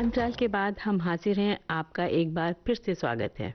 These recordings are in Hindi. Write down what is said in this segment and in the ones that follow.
अंतराल के बाद हम हाजिर हैं। आपका एक बार फिर से स्वागत है।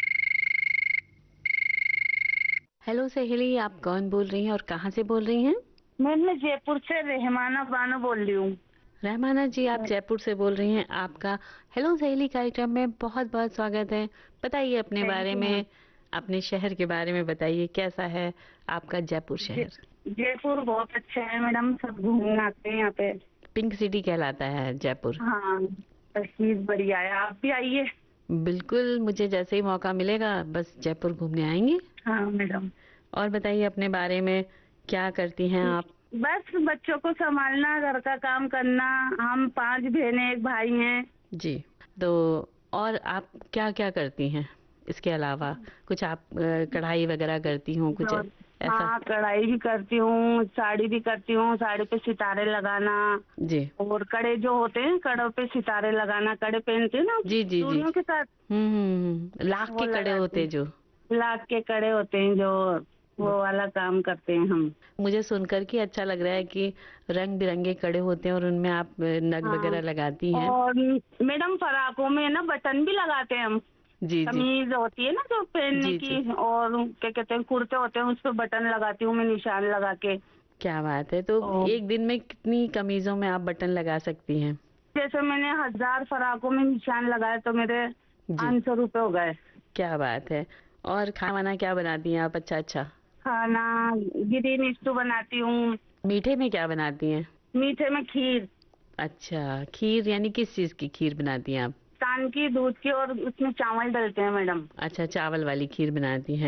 हेलो सहेली, आप कौन बोल रही हैं और कहाँ से बोल रही हैं? मैं जयपुर से रहमाना बानो बोल रही हूँ। रहमाना जी, आप जयपुर से बोल रही हैं। आपका हेलो सहेली कार्यक्रम में बहुत बहुत स्वागत है। बताइए अपने थैंक बारे यू मैम। में, अपने शहर के बारे में बताइए, कैसा है आपका जयपुर शहर? जयपुर बहुत अच्छा है मैडम, सब घूमने आते हैं यहाँ पे। पिंक सिटी कहलाता है जयपुर। हाँ, तस्वीर बढ़िया है, आप भी आइए। बिल्कुल, मुझे जैसे ही मौका मिलेगा बस जयपुर घूमने आएंगे। हाँ मैडम। और बताइए अपने बारे में, क्या करती हैं आप? बस बच्चों को संभालना, घर का काम करना। हम 5 बहनें, एक भाई हैं। जी, तो और आप क्या क्या करती हैं इसके अलावा? कुछ आप कढ़ाई वगैरह करती हूँ कुछ और ऐसा? हाँ, कढ़ाई भी करती हूँ, साड़ी भी करती हूँ, साड़ी पे सितारे लगाना। जी और कड़े जो होते हैं, कड़ों पे सितारे लगाना, कड़े पहनते हैं ना जी जी जी। चूड़ियों के साथ, लाख वो के कड़े लगाती होते हूँ। जो। लाख के कड़े होते हैं जो, वो वाला काम करते हैं हम। मुझे सुनकर के अच्छा लग रहा है कि रंग बिरंगे कड़े होते हैं और उनमें आप नग हाँ, वगैरह लगाती हैं। और मैडम फराकों में ना बटन भी लगाते हैं हम। जी जी कमीज होती है ना जो पहनने जी जी। की, और क्या कहते हैं, कुर्ते होते हैं, उस पर बटन लगाती हूँ मैं, निशान लगा के। क्या बात है! तो और एक दिन में कितनी कमीजों में आप बटन लगा सकती हैं? जैसे मैंने 1000 फराकों में निशान लगाए तो मेरे जी, 500 रुपये हो गए। क्या बात है! और खाना वाना क्या बनाती हैं आप? अच्छा अच्छा। खाना ग्रीन स्टू बनाती हूँ। मीठे में क्या बनाती हैं? मीठे में खीर। अच्छा, खीर यानी किस चीज की खीर बनाती हैं आप? तान की, दूध की, और उसमें चावल डलते हैं मैडम। अच्छा, चावल वाली खीर बनाती हैं।